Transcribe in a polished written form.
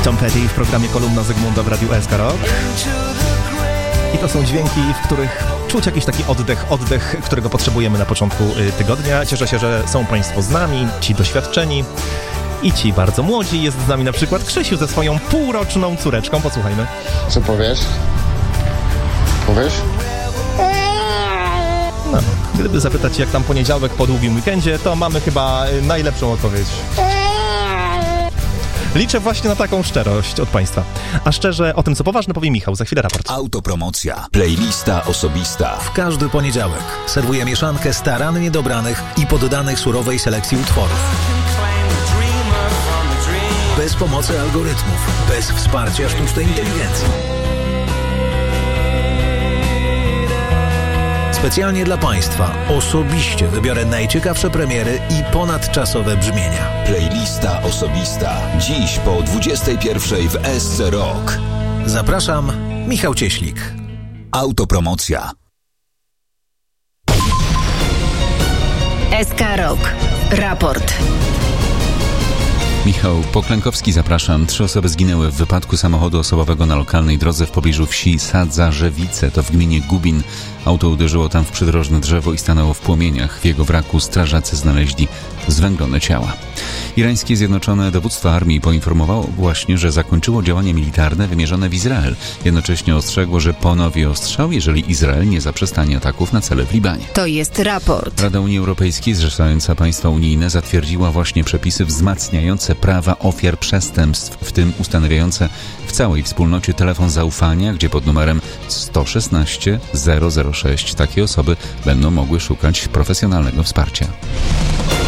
Tom Petty w programie Kolumna Zygmunta w Radiu SK Rock. I to są dźwięki, w których czuć jakiś taki oddech, którego potrzebujemy na początku tygodnia. Cieszę się, że są Państwo z nami, ci doświadczeni i ci bardzo młodzi. Jest z nami na przykład Krzysiu ze swoją półroczną córeczką. Posłuchajmy. Co powiesz? Powiesz? No, gdyby zapytać, jak tam poniedziałek po długim weekendzie, to mamy chyba najlepszą odpowiedź. Liczę właśnie na taką szczerość od Państwa. A szczerze o tym, co poważne, powie Michał. Za chwilę raport. Autopromocja. Playlista osobista. W każdy poniedziałek serwuję mieszankę starannie dobranych i poddanych surowej selekcji utworów. Bez pomocy algorytmów, bez wsparcia sztucznej inteligencji. Specjalnie dla Państwa osobiście wybiorę najciekawsze premiery i ponadczasowe brzmienia. Playlista osobista. Dziś po 21:00 w SC Rock. Zapraszam, Michał Cieślik. Autopromocja. SK Rock. Raport. Michał Poklękowski, zapraszam. 3 osoby zginęły w wypadku samochodu osobowego na lokalnej drodze w pobliżu wsi Sadza-Żewice, to w gminie Gubin. Auto uderzyło tam w przydrożne drzewo i stanęło w płomieniach. W jego wraku strażacy znaleźli zwęglone ciała. Irańskie Zjednoczone Dowództwo Armii poinformowało właśnie, że zakończyło działania militarne wymierzone w Izrael. Jednocześnie ostrzegło, że ponowi ostrzał, jeżeli Izrael nie zaprzestanie ataków na cele w Libanie. To jest raport. Rada Unii Europejskiej, zrzeszająca państwa unijne, zatwierdziła właśnie przepisy wzmacniające prawa ofiar przestępstw, w tym ustanawiające w całej wspólnocie telefon zaufania, gdzie pod numerem 116 006 takie osoby będą mogły szukać profesjonalnego wsparcia.